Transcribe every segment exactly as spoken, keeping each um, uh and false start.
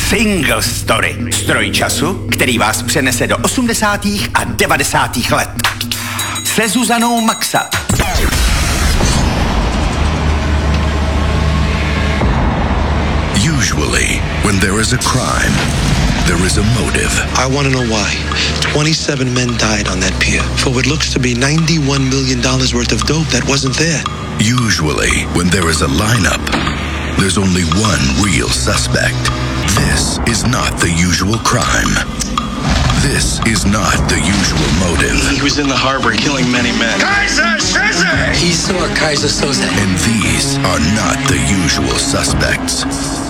Single Story. Stroj času, který vás přenese do osmdesátých a devadesátých let. Se Zuzanou Maxa. Usually, when there is a crime, there is a motive. I want to know why. twenty-seven men died on that pier for what looks to be ninety-one million dollars worth of dope that wasn't there. Usually, when there is a lineup, there's only one real suspect. This is not the usual crime. This is not the usual motive. He was in the harbor killing many men. Kaiser Soze! He saw Kaiser Soze. And these are not the usual suspects.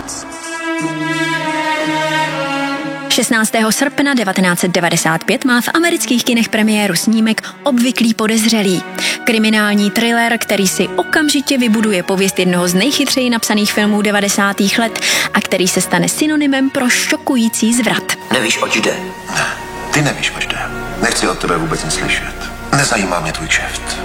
šestnáctého srpna devatenáct set devadesát pět má v amerických kinech premiéru snímek Obvyklý podezřelý. Kriminální thriller, který si okamžitě vybuduje pověst jednoho z nejchytřeji napsaných filmů devadesátých let a který se stane synonymem pro šokující zvrat. Nevíš, oč jde? Ne, ty nevíš, oč jde. Nechci od tebe vůbec nic slyšet. Nezajímá mě tvůj kšeft.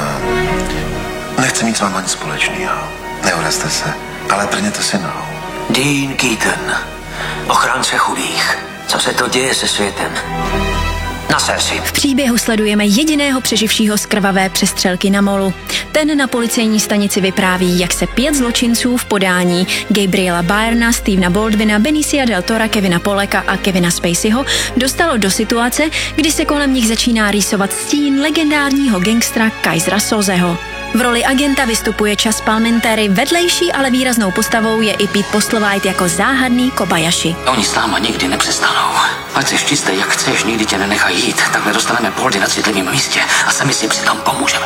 Uh, nechci mít s váma nic společného. Neurazte se, ale trněte si nohou. Dean Keaton, ochránce chudých. Co se to děje se světem? Naser si. V příběhu sledujeme jediného přeživšího z krvavé přestřelky na molu. Ten na policejní stanici vypráví, jak se pět zločinců v podání Gabriela Byrna, Stevena Baldwina, Benicia del Tora, Kevina Pollacka a Kevina Spaceyho dostalo do situace, kdy se kolem nich začíná rýsovat stín legendárního gangstra Kaisera Sozeho. V roli agenta vystupuje Chas Palminteri, vedlejší, ale výraznou postavou je i Pete Postlethwaite jako záhadný Kobayashi. Oni s náma nikdy nepřestanou. Ať jsi čistý, jak chceš, nikdy tě nenechají jít. Takhle dostaneme Baldy na citlivém místě a sami si přitom pomůžeme.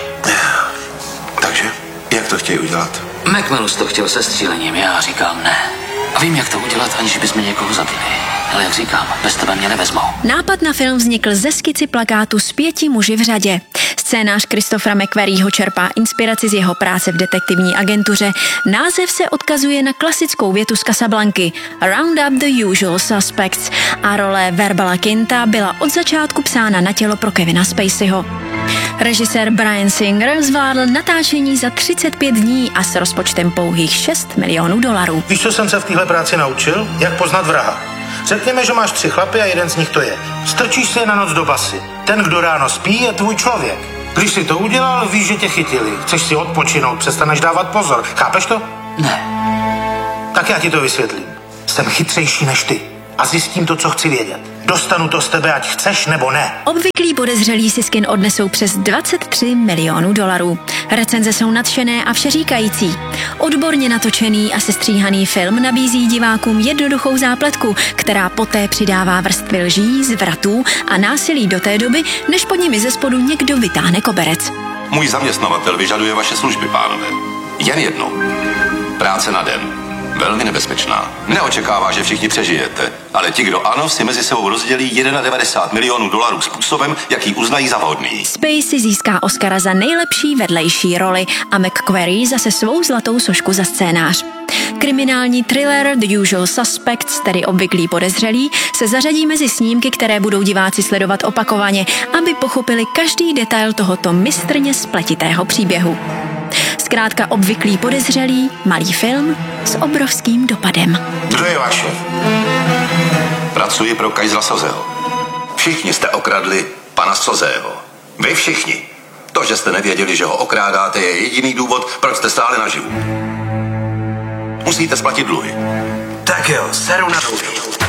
Takže, jak to chtějí udělat? McManus to chtěl se střílením, já říkám ne. A vím, jak to udělat, aniž bychom někoho zabili. Ale jak říkám, bez tebe mě nevezmou. Nápad na film vznikl ze skici plakátu S pěti muži v řadě. Scénář Christophera McQuarrieho čerpá inspiraci z jeho práce v detektivní agentuře. Název se odkazuje na klasickou větu z Casablanky Round up the usual suspects a role Verbala Kinta byla od začátku psána na tělo pro Kevina Spaceyho. Režisér Bryan Singer zvládl natáčení za třicet pět dní a s rozpočtem pouhých šest milionů dolarů. Víš, co jsem se v téhle práci naučil? Jak poznat vraha. Řekněme, že máš tři chlapy a jeden z nich to je. Strčíš si je na noc do basy. Ten, kdo ráno spí, je tvůj člověk. Když jsi to udělal, víš, že tě chytili. Chceš si odpočinout, přestaneš dávat pozor. Chápeš to? Ne. Tak já ti to vysvětlím. Jsem chytřejší než ty a zjistím to, co chci vědět. Dostanu to z tebe, ať chceš nebo ne. Obvyklí podezřelí si z kin odnesou přes dvacet tři milionů dolarů. Recenze jsou nadšené a všeříkající. Odborně natočený a sestříhaný film nabízí divákům jednoduchou zápletku, která poté přidává vrstvy lží, zvratů a násilí do té doby, než pod nimi ze spodu někdo vytáhne koberec. Můj zaměstnavatel vyžaduje vaše služby, pánové. Jen jednou. Práce na den. Velmi nebezpečná. Neočekává, že všichni přežijete, ale ti, kdo ano, si mezi sebou rozdělí devadesát jedna milionů dolarů způsobem, jaký uznají za vhodný. Spacey získá Oscara za nejlepší vedlejší roli a McQuarrie zase svou zlatou sošku za scénář. Kriminální thriller The Usual Suspects, tedy Obvyklí podezřelí, se zařadí mezi snímky, které budou diváci sledovat opakovaně, aby pochopili každý detail tohoto mistrně spletitého příběhu. Zkrátka Obvyklí podezřelí, malý film s obrovským dopadem. Kdo je váš šéf? Pracuji pro Kaisera Sozeho. Všichni jste okradli pana Sozeho. Vy všichni. To, že jste nevěděli, že ho okrádáte, je jediný důvod, proč jste stále naživu. Musíte splatit dluhy. Tak jo, seru na dluhy.